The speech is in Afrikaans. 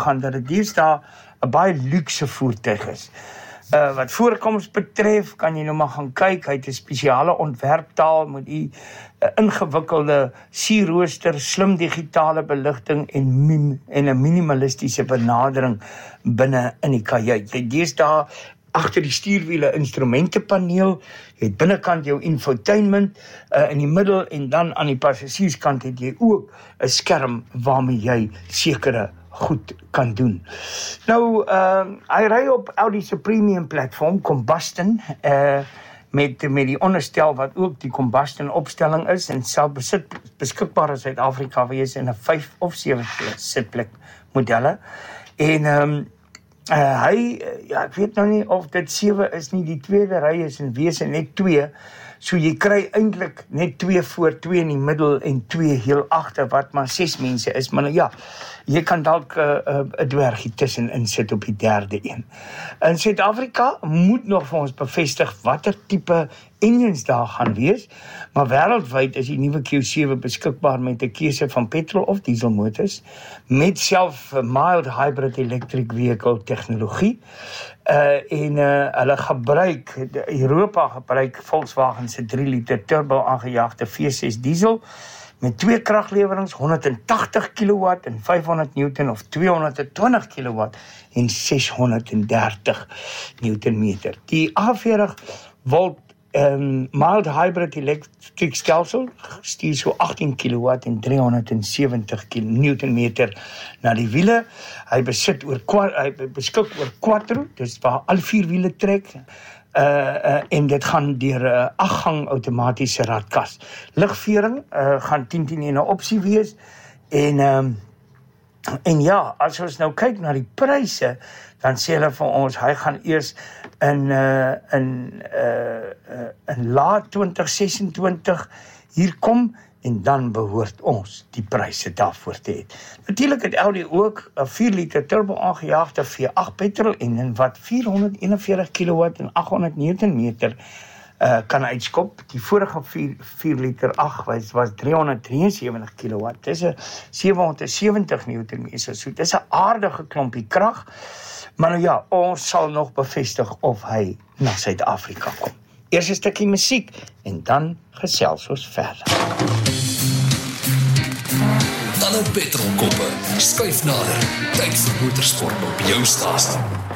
gaan, dat dit deesdae 'n baie luukse voertuig is. Wat voorkoms betref, kan jy nou maar gaan kyk, hy het 'n spesiale ontwerptaal met die ingewikkelde sierrooster, slim digitale beligting en 'n minimalistiese benadering binne in die kajuit. Jy het deesdae agter die stuurwiele instrumentepaneel, jy het binnekant jou infotainment in die middel en dan aan die passasierskant het jy ook 'n skerm waarmee jy sekere goed kan doen. Nou, hy ry op Audi se premium platform, Combustion, met die onderstel wat ook die Combustion opstelling is en sal beskikbaar in Suid-Afrika wees in 'n 5 of 7 sitplek modelle. En hy, ek weet nou nie of dit 7 is nie, die tweede ry is in wese net 2, so jy kry eintlik net 2 voor, 2 in die middel en 2 heel agter, wat maar 6 mense is, maar nou ja, jy kan dalk 'n dwergie tussenin sit op die derde een. In Suid-Afrika moet nog vir ons bevestig watter tipe engines daar gaan wees, maar wêreldwyd is die nuwe Q7 beskikbaar met 'n keuse van petrol of dieselmotors, met self mild hybrid electric vehicle tegnologie, en hulle gebruik, Europa gebruik Volkswagen se 3 liter turbo aangejaagde V6 diesel, met 2 kraglewerings, 180 kW en 500 Newton of 220 kW en 630 Newtonmeter. Die 48 volt mild hybrid electric stelsel stuur so 18 kW en 370 Newtonmeter na die wiele. Hy beskik oor quattro, dus waar al 4 wiele trek. En dit gaan deur 'n 8-gang outomatiese radkas. Ligvering gaan 10 in 'n opsie wees. En ja, as ons nou kyk na die pryse, dan sê hulle vir ons, hy gaan eers in laat 2026 hier kom, en dan behoort ons die pryse daarvoor te hê. Natuurlik het Audi ook 'n 4 liter turbo aangejaagde V8 petrol en wat 441 kW en 800 Newtonmeter kan uitskop. Die vorige 4 liter 8 was 373 kW. Dis 'n 770 Newtonmeter. So dis 'n aardige klompie krag. Maar nou ja, ons sal nog bevestig of hy na Suid-Afrika kom. Eers 'n stukkie musiek en dan gesels ons verder. Talle petrolkoppe, skuif nader. Tyd vir motorsport op jou stasie.